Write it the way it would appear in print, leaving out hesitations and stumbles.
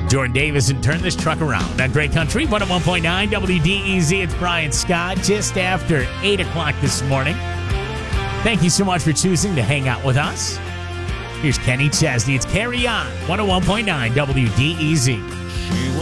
Jordan Davis and Turn This Truck Around on Great Country 101.9 WDEZ. It's Brian Scott just after 8 o'clock this morning. Thank you so much for choosing to hang out with us. Here's Kenny Chesney. It's Carry On 101.9 WDEZ.